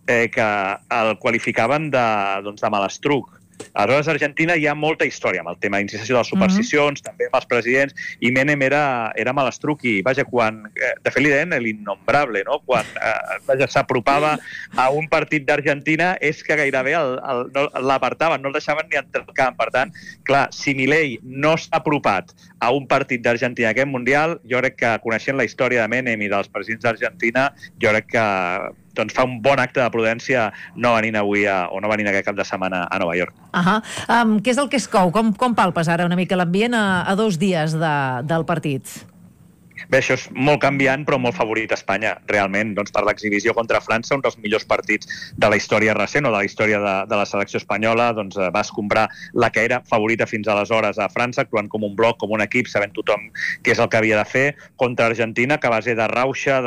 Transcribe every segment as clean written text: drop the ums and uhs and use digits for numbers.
que el qualificaven de malastruc. Aleshores, a Argentina hi ha molta història amb el tema d'iniciació de les supersticions, també amb els presidents, i Menem era malastruc i, vaja, quan... De fet, li deien l'innombrable, no? Quan s'apropava a un partit d'Argentina és que gairebé l'apartaven, no el deixaven ni entrar al camp. Per tant, clar, si Milei no s'ha apropat a un partit d'Argentina en aquest Mundial, jo crec que, coneixent la història de Menem i dels presidents d'Argentina, jo crec que fa un bon acte de prudència no venint avui o no venint aquest cap de setmana a Nova York. Què és el que es cou? Com palpes ara una mica l'ambient a 2 dies del partit? Bé, això és molt canviant, però molt favorit a Espanya, realment. Doncs per l'exhibició contra França, un dels millors partits de la història recent o de la història de la selecció espanyola, doncs va escombrar la que era favorita fins aleshores a França, actuant com un bloc, com un equip, sabent tothom què és el que havia de fer, contra Argentina, que a base de rauxa,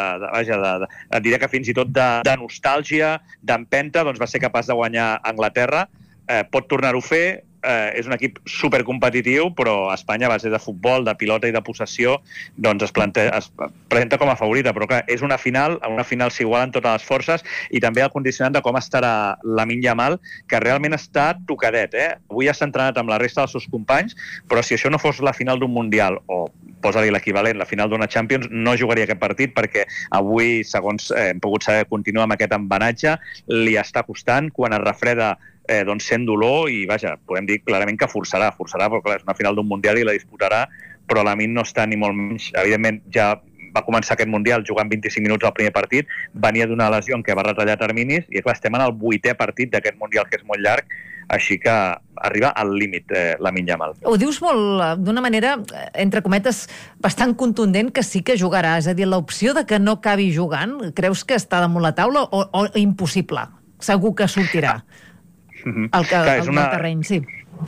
diré que fins i tot de nostàlgia, d'empenta, doncs va ser capaç de guanyar Anglaterra. Pot tornar-ho a fer. És un equip supercompetitiu, però Espanya, a base de futbol, de pilota i de possessió, doncs es presenta com a favorita. Però clar, és una final s'igualen totes les forces, i també el condicionant de com estarà Lamine Yamal, que realment està tocadet. Avui ja s'ha entrenat amb la resta dels seus companys, però si això no fos la final d'un Mundial, o posa-li l'equivalent, la final d'una Champions, no jugaria aquest partit, perquè avui, segons hem pogut saber, continua amb aquest embenatge, li està costant, quan es refreda doncs sent dolor, i vaja, podem dir clarament que forçarà, però clar, és una final d'un Mundial i la disputarà, però Lamine no està ni molt menys. Evidentment, ja va començar aquest Mundial jugant 25 minuts al primer partit, venia d'una lesió en què va retallar terminis, i clar, estem en el 8è partit d'aquest Mundial, que és molt llarg, així que arriba al límit Lamine Yamal. Ho dius molt, d'una manera, entre cometes, bastant contundent, que sí que jugarà. És a dir, l'opció de que no acabi jugant, creus que està damunt la taula o impossible? Segur que sortirà. El terreny, sí.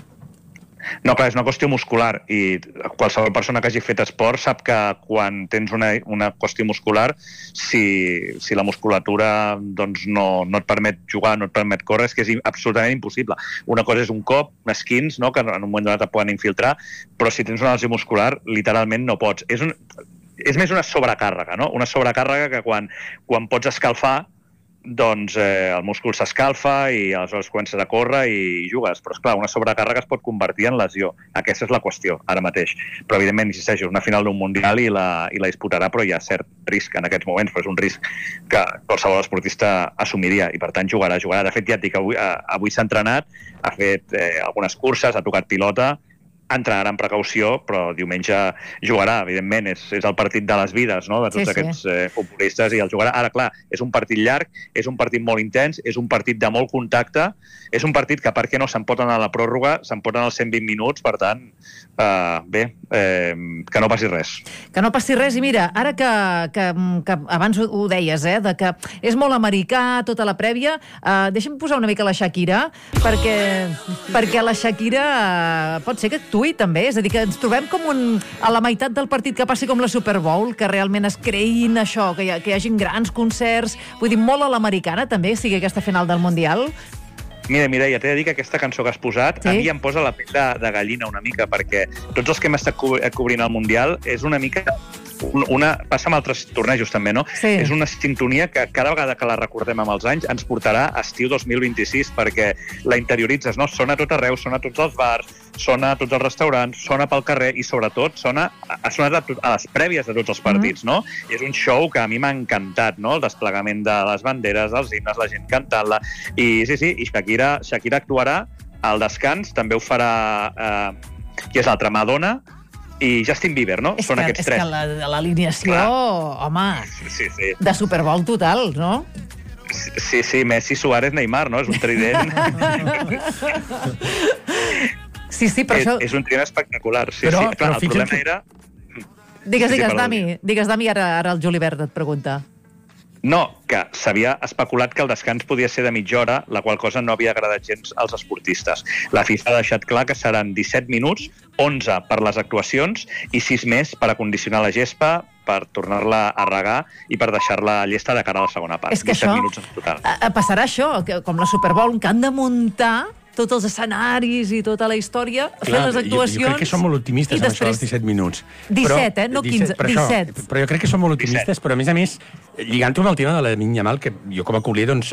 No, clar, és una qüestió muscular, i qualsevol persona que hagi fet esport sap que quan tens una qüestió muscular, si la musculatura doncs, no et permet jugar, no et permet córrer, és que és absolutament impossible. Una cosa és un cop, un esquins, no?, que en un moment donat et poden infiltrar, però si tens una lesió muscular, literalment no pots. És més una sobrecàrrega, no? Una sobrecàrrega que quan pots escalfar, doncs el múscul s'escalfa i aleshores comences a córrer i jugues. Però, esclar, una sobrecàrrega es pot convertir en lesió. Aquesta és la qüestió, ara mateix. Però, evidentment, insisteixo, és una final d'un Mundial i la disputarà, però hi ha cert risc en aquests moments, però és un risc que qualsevol esportista assumiria, i, per tant, jugarà. De fet, ja et dic, avui s'ha entrenat, ha fet algunes curses, ha tocat pilota, entrenarà amb precaució, però diumenge jugarà, evidentment, és el partit de les vides, no?, de tots aquests futbolistes, i el jugarà. Ara, clar, és un partit llarg, és un partit molt intens, és un partit de molt contacte, és un partit que, per què no, se'n pot anar a la pròrroga, se'n pot anar als 120 minuts, per tant, que no passi res. Que no passi res, i mira, ara que abans ho deies, de que és molt americà tota la prèvia, deixa'm posar una mica la Shakira, perquè la Shakira pot ser que actuï també, és a dir, que ens trobem com a la meitat del partit, que passi com la Super Bowl, que realment es creïn això, que hi hagin grans concerts, vull dir, molt a l'americana també, sigui aquesta final del Mundial. Mira, ja t'he de dir que aquesta cançó que has posat a mi em posa la pell de gallina una mica, perquè tots els que hem estat cobrint el Mundial és una mica... passa amb altres tornejos també, no? Sí. És una sintonia que cada vegada que la recordem amb els anys ens portarà a estiu 2026, perquè la interioritzes, no? Sona a tot arreu, sona a tots els bars, sona a tots els restaurants, sona pel carrer i, sobretot, ha sonat a les prèvies de tots els partits, no? I és un show que a mi m'ha encantat, no? El desplegament de les banderes, dels himnes, la gent cantant-la. I sí, i Shakira actuarà al descans, també ho farà, qui és l'altra, Madonna, i Justin Bieber, no? Són aquests tres. És que l'alineació, home, de Super Bowl total, no? Sí, Messi, Suárez, Neymar, no? És un trident. Sí, per això... És un trident espectacular. Però el problema era... Digues, Dami, ara el Julibert et pregunta. No, que s'havia especulat que el descans podia ser de mitja hora, la qual cosa no havia agradat gens als esportistes. La FIFA ha deixat clar que seran 17 minuts, 11 per les actuacions i 6 més per acondicionar la gespa, per tornar-la a regar i per deixar-la llesta de cara a la segona part. És que això, passarà això, com la Super Bowl, que han de muntar tots els escenaris i tota la història, fer les actuacions... Jo crec que són molt optimistes amb això dels 17 minuts. 17, no 15, 17. Però jo crec que són molt optimistes, però a més, lligant-ho amb el tema de la Lamine Yamal, que jo com a culer, doncs,